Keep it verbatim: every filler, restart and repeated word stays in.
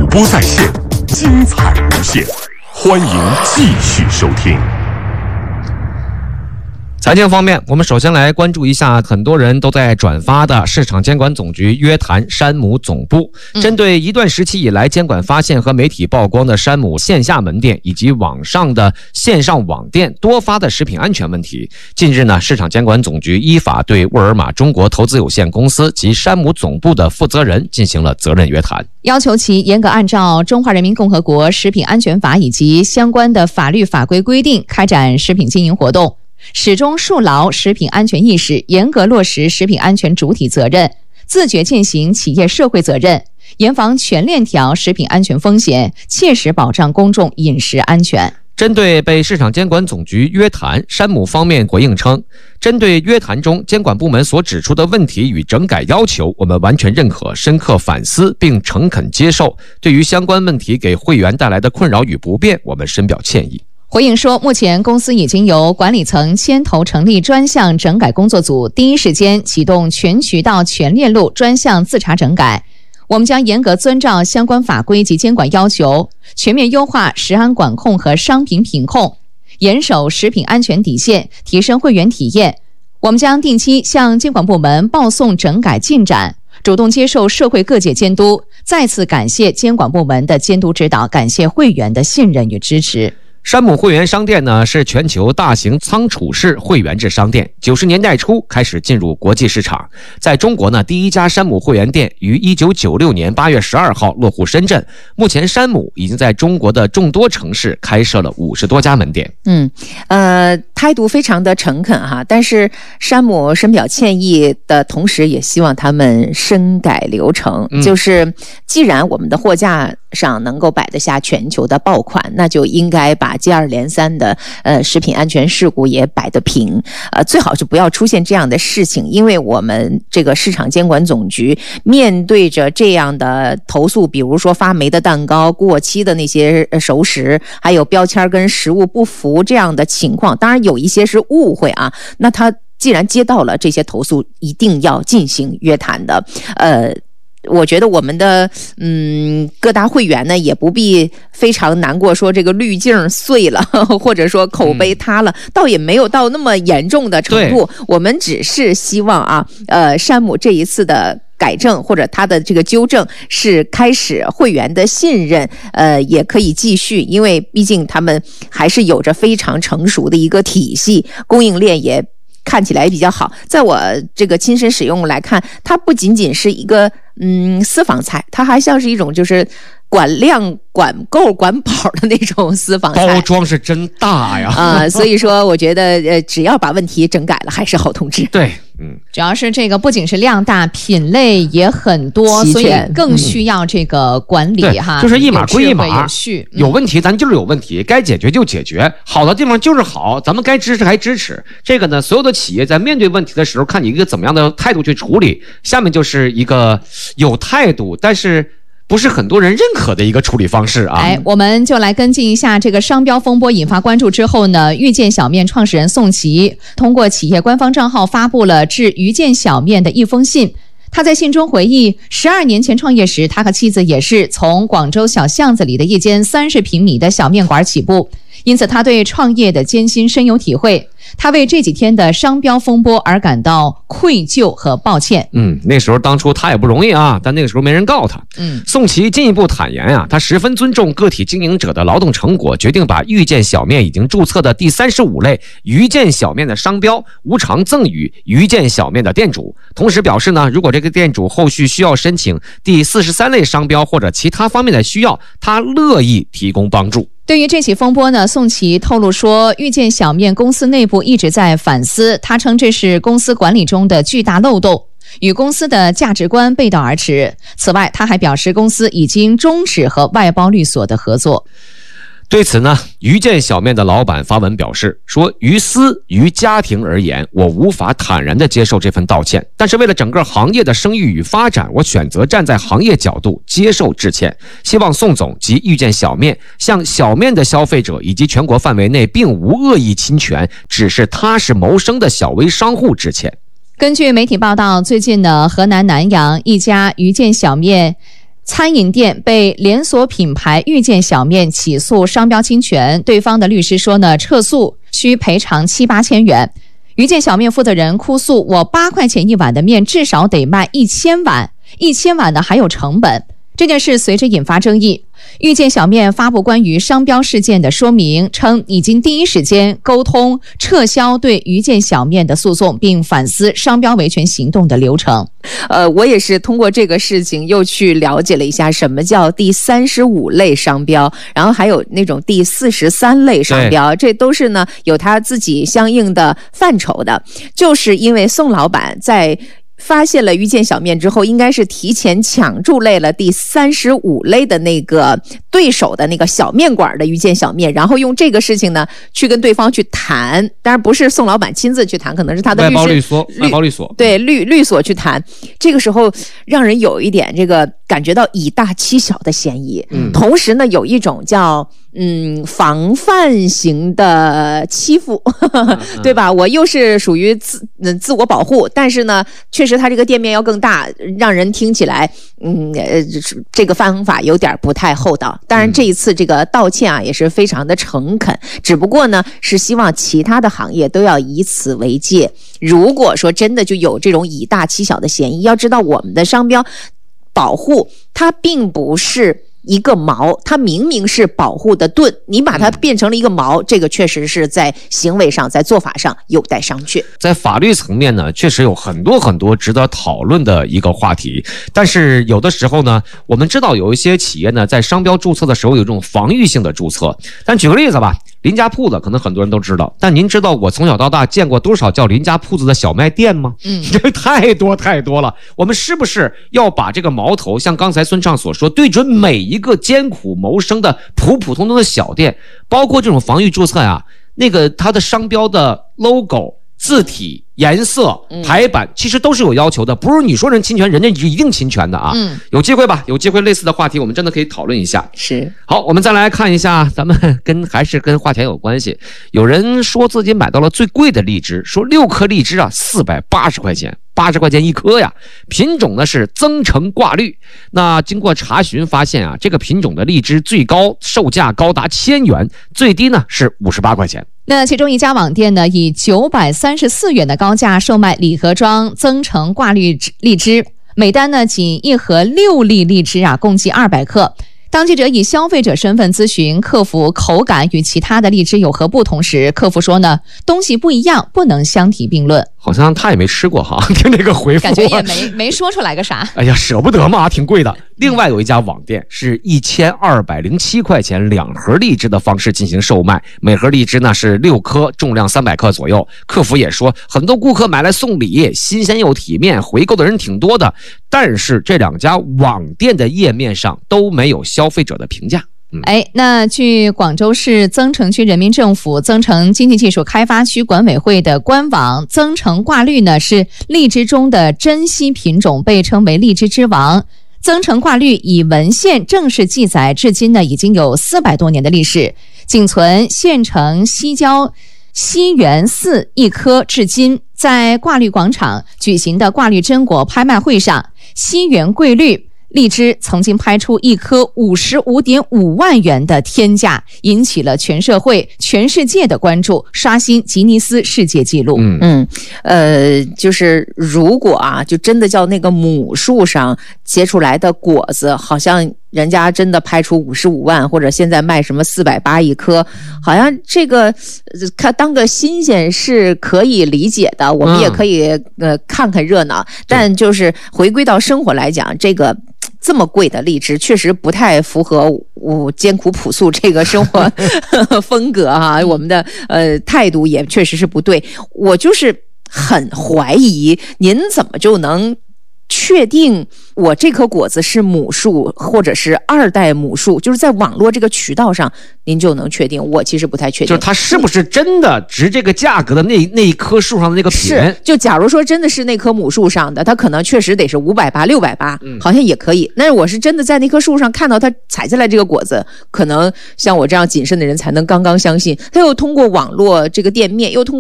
播在线，精彩无限，欢迎继续收听。 财经方面，我们首先来关注一下很多人都在转发的市场监管总局约谈山姆总部。针对一段时期以来监管发现和媒体曝光的山姆线下门店以及网上的线上网店多发的食品安全问题，近日呢，市场监管总局依法对沃尔玛中国投资有限公司及山姆总部的负责人进行了责任约谈， 要求其严格按照《中华人民共和国食品安全法》以及相关的法律法规规定开展食品经营活动，始终树牢食品安全意识，严格落实食品安全主体责任，自觉践行企业社会责任，严防全链条食品安全风险，切实保障公众饮食安全。 针对被市场监管总局约谈，山姆方面回应称，针对约谈中监管部门所指出的问题与整改要求，我们完全认可，深刻反思并诚恳接受。对于相关问题给会员带来的困扰与不便，我们深表歉意。 回应说，目前公司已经由管理层牵头成立专项整改工作组，第一时间启动全渠道全链路专项自查整改。我们将严格遵照相关法规及监管要求，全面优化食安管控和商品品控，严守食品安全底线，提升会员体验。我们将定期向监管部门报送整改进展，主动接受社会各界监督。再次感谢监管部门的监督指导，感谢会员的信任与支持。 山姆会员商店呢，是全球大型仓储式会员制商店，九十年代初开始进入国际市场。在中国呢，第一家山姆会员店于一九九六年八月十二号落户深圳。目前山姆已经在中国的众多城市开设了五十多家门店。 嗯，呃，态度非常的诚恳哈，但是山姆深表歉意的同时，也希望他们深改流程。嗯、就是既然我们的货架上能够摆得下全球的爆款，那就应该把接二连三的呃食品安全事故也摆得平，呃最好是不要出现这样的事情，因为我们这个市场监管总局面对着这样的投诉，比如说发霉的蛋糕、过期的那些熟食，还有标签跟实物不符这样的情况，当然有一些是误会啊，那他既然接到了这些投诉，一定要进行约谈的，呃。我觉得我们的嗯各大会员呢也不必非常难过，说这个滤镜碎了，或者说口碑塌了，嗯、倒也没有到那么严重的程度。我们只是希望啊，呃，山姆这一次的改正或者他的这个纠正是开始会员的信任，呃，也可以继续，因为毕竟他们还是有着非常成熟的一个体系，供应链也看起来比较好。在我这个亲身使用来看，它不仅仅是一个嗯私房菜，它还像是一种就是管量管够管饱的那种私房菜， 包装是真大呀啊、呃！所以说我觉得呃只要把问题整改了还是好同志。 对，嗯， 主要是这个不仅是量大，品类也很多，所以更需要这个管理、嗯、哈， 就是一码归一码， 有序、嗯、 有问题咱就是有问题，该解决就解决，好的地方就是好，咱们该支持还支持。这个呢，所有的企业在面对问题的时候，看你一个怎么样的态度去处理。下面就是一个有态度，但是不是很多人认可的一个处理方式啊！ 哎，我们就来跟进一下这个商标风波引发关注之后呢，遇见小面创始人宋琦通过企业官方账号发布了致遇见小面的一封信。他在信中回忆，十二年前创业时，他和妻子也是从广州小巷子里的一间三十平米的小面馆起步，因此他对创业的艰辛深有体会。他为这几天的商标风波而感到愧疚和抱歉。 嗯，那时候当初他也不容易啊，但那个时候没人告他。嗯，宋琦进一步坦言啊，他十分尊重个体经营者的劳动成果，决定把遇见小面已经注册的第三十五类遇见小面的商标无偿赠予遇见小面的店主。同时表示呢，如果这个店主后续需要申请第四十三类商标或者其他方面的需要，他乐意提供帮助。 对于这起风波呢，宋琦透露说，遇见小面公司内部一直在反思，他称这是公司管理中的巨大漏洞，与公司的价值观背道而驰。此外，他还表示公司已经终止和外包律所的合作。 对此呢，遇见小面的老板发文表示说，于私于家庭而言，我无法坦然地接受这份道歉，但是为了整个行业的声誉与发展，我选择站在行业角度接受致歉。希望宋总及遇见小面向小面的消费者以及全国范围内并无恶意侵权，只是踏实谋生的小微商户致歉。 根据媒体报道，最近呢，河南南阳一家遇见小面餐饮店被连锁品牌遇见小面起诉商标侵权，对方的律师说呢，撤诉需赔偿七八千元。遇见小面负责人哭诉，我八块钱一碗的面至少得卖一千碗，一千碗的还有成本。这件事随之引发争议。遇见小面发布关于商标事件的说明，称已经第一时间沟通撤销对遇见小面的诉讼，并反思商标维权行动的流程。 呃，我也是通过这个事情又去了解了一下什么叫第三十五类商标，然后还有那种第四十三类商标，这都是呢有他自己相应的范畴的。就是因为宋老板在发现了遇见小面之后，应该是提前抢注类了第三十五类的那个对手的那个小面馆的遇见小面，然后用这个事情呢去跟对方去谈，当然不是宋老板亲自去谈，可能是他的律师外包律所外包律所对律律所去谈。这个时候让人有一点这个感觉到以大欺小的嫌疑，嗯，同时呢有一种叫嗯防范型的欺负，对吧？我又是属于自自我保护，但是呢确实他这个店面要更大，让人听起来嗯呃这个方法有点不太厚道。当然这一次这个道歉啊也是非常的诚恳，只不过呢是希望其他的行业都要以此为戒。如果说真的就有这种以大欺小的嫌疑，要知道我们的商标保护它并不是一个矛，它明明是保护的盾，你把它变成了一个矛，这个确实是在行为上在做法上有待商榷。 在法律层面呢，确实有很多很多值得讨论的一个话题，但是有的时候呢，我们知道有一些企业呢在商标注册的时候有这种防御性的注册。但举个例子吧，林家铺子可能很多人都知道，但您知道我从小到大见过多少叫林家铺子的小卖店吗？嗯，这太多太多了。我们是不是要把这个矛头，像刚才孙畅所说，对准每一个艰苦谋生的普普通通的小店，包括这种防御注册呀，那个它的商标的 logo、字体、颜色、排版其实都是有要求的，不是你说人侵权，人家是一定侵权的啊。嗯，有机会吧，有机会类似的话题我们真的可以讨论一下。 是， 好，我们再来看一下，咱们跟还是跟花钱有关系。有人说自己买到了最贵的荔枝，说六颗荔枝啊四百八十块钱。八十块钱一颗呀，品种呢是增城挂绿。那经过查询发现啊，这个品种的荔枝最高售价高达千元，最低呢是五十八块钱。 那其中一家网店呢，以九百三十四元的高价售卖礼盒装增城挂绿荔枝，每单呢仅一盒六粒荔枝啊，共计二百克。当记者以消费者身份咨询客服口感与其他的荔枝有何不同时，客服说呢，东西不一样，不能相提并论。 好像他也没吃过哈，听这个回复感觉也没没说出来个啥。 哎呀，舍不得嘛，挺贵的。另外有一家网店是一千二百零七块钱两盒荔枝的方式进行售卖，每盒荔枝呢是六颗，重量三百克左右。客服也说，很多顾客买来送礼，新鲜又体面，回购的人挺多的。但是这两家网店的页面上都没有消费者的评价。 哎，那据广州市增城区人民政府增城经济技术开发区管委会的官网，增城挂绿呢是荔枝中的珍稀品种，被称为荔枝之王。增城挂绿以文献正式记载至今呢已经有四百多年的历史，仅存县城西郊西园寺一颗至今。在挂绿广场举行的挂绿榛果拍卖会上，西园桂绿荔枝曾经拍出一颗五十五点五万元的天价，引起了全社会、全世界的关注，刷新吉尼斯世界纪录。 嗯嗯，呃，就是如果啊，就真的叫那个母树上结出来的果子，好像人家真的拍出五十五万，或者现在卖什么四百八一颗，好像这个看当个新鲜是可以理解的，我们也可以、嗯、呃看看热闹。但就是回归到生活来讲，这个。这么贵的荔枝确实不太符合我艰苦朴素这个生活风格哈、啊，我们的呃态度也确实是不对。我就是很怀疑，您怎么就能确定我这颗果子是母树或者是二代母树？就是在网络这个渠道上，您就能确定？我其实不太确定， 就是它是不是真的值这个价格的那那一棵树上的那个品？ 是，就假如说真的是那棵母树上的，它可能确实得是五百八、六百八，好像也可以。但是我是真的在那棵树上看到它采下来这个果子，可能像我这样谨慎的人才能刚刚相信。他又通过网络这个店面，又通过